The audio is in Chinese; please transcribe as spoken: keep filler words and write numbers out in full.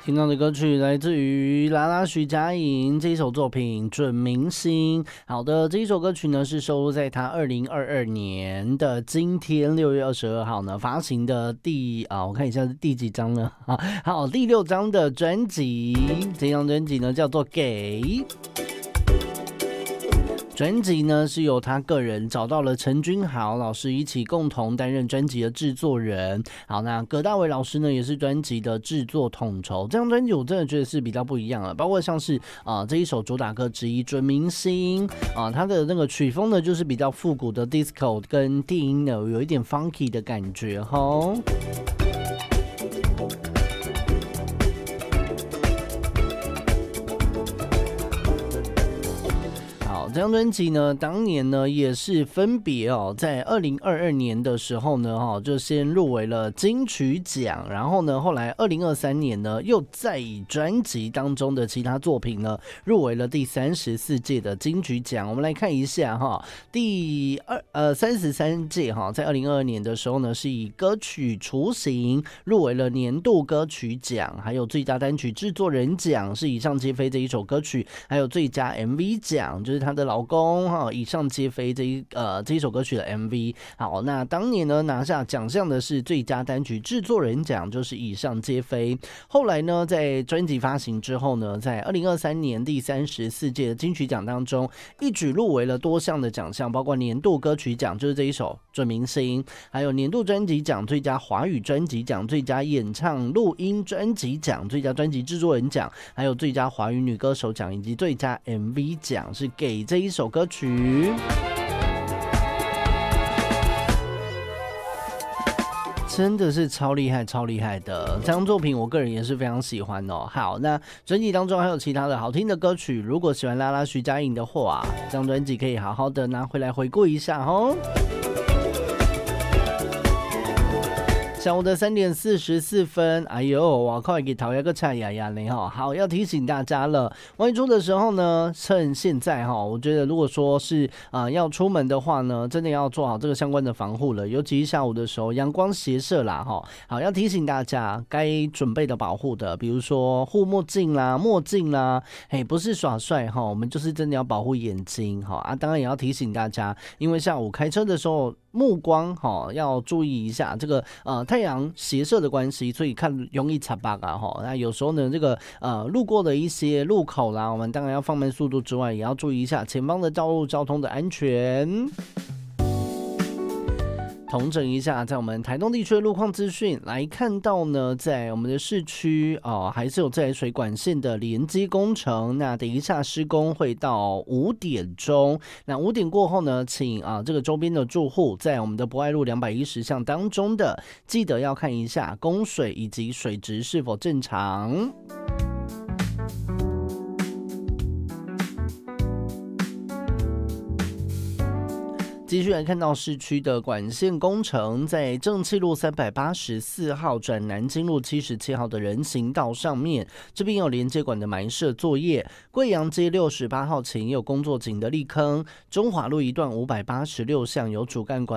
听到的歌曲来自于啦啦徐佳莹这一首作品《准明星》。好的，这一首歌曲呢是收录在她二零二二年的今天六月二十二号呢发行的第啊，我看一下是第几张呢？啊，好，第六张的专辑。这张专辑呢叫做《给》。专辑呢是由他个人找到了陈君豪老师一起共同担任专辑的制作人。好，那葛大为老师呢也是专辑的制作统筹。这张专辑我真的觉得是比较不一样了，包括像是啊、呃、这一首主打歌之一《准明星》啊、呃，它的那个曲风呢就是比较复古的 disco 跟电音呢有一点 funky 的感觉齁。这张专辑呢，当年呢也是分别哦，在二零二二年的时候呢，哈，就先入围了金曲奖，然后呢，后来二零二三年呢，又再以专辑当中的其他作品呢，入围了第三十四届的金曲奖。我们来看一下哈，第二呃三十三届哈，在二零二二年的时候呢，是以歌曲《雏形》入围了年度歌曲奖，还有最佳单曲制作人奖是以上皆非这一首歌曲，还有最佳 M V 奖，就是他的老公哈，以上皆非这一呃这一首歌曲的 M V。好，那当年呢拿下奖项的是最佳单曲制作人奖，就是以上皆非。后来呢，在专辑发行之后呢，在二零二三年第三十四届的金曲奖当中，一举入围了多项的奖项，包括年度歌曲奖，就是这一首《准明星》，还有年度专辑奖、最佳华语专辑奖、最佳演唱录音专辑奖、最佳专辑制作人奖，还有最佳华语女歌手奖以及最佳 M V 奖，是给这一首歌曲。真的是超厉害超厉害的，这张作品我个人也是非常喜欢哦。好，那专辑当中还有其他的好听的歌曲，如果喜欢啦啦徐佳莹的话，这张专辑可以好好的拿回来回顾一下哦。下午的三点四十四分，哎呦，我靠，给讨厌个菜呀呀呢哈！好，要提醒大家了，外出的时候呢，趁现在哈，我觉得如果说是啊、呃、要出门的话呢，真的要做好这个相关的防护了，尤其是下午的时候，阳光斜射啦哈。好，要提醒大家该准备的保护的，比如说护目镜啦、墨镜啦，嘿，不是耍帅哈，我们就是真的要保护眼睛哈啊！当然也要提醒大家，因为下午开车的时候。目光哈要注意一下，这个呃太阳斜射的关系，所以看容易擦巴啊哈。那有时候呢，这个呃路过的一些路口啦，我们当然要放慢速度之外，也要注意一下前方的道路交通的安全。统整一下，在我们台东地区的路况资讯来看到呢，在我们的市区哦，还是有自来水管线的连接工程。那等一下施工会到五点钟，那五点过后呢，请啊这个周边的住户在我们的博爱路两百一十巷当中的，记得要看一下供水以及水质是否正常。继续来看到市区的管线工程，在正气路三百八十四号转南京路七十七号的人行道上面，这边有连接管的埋设作业。贵阳街六十八号前有工作井的立坑，中华路一段五百八十六巷有主干管